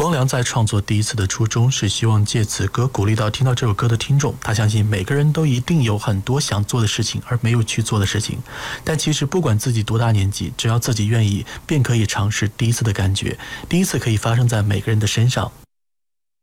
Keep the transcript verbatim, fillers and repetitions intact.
光良在创作第一次的初衷是希望借此歌鼓励到听到这首歌的听众，他相信每个人都一定有很多想做的事情而没有去做的事情，但其实不管自己多大年纪，只要自己愿意，便可以尝试第一次的感觉。第一次可以发生在每个人的身上，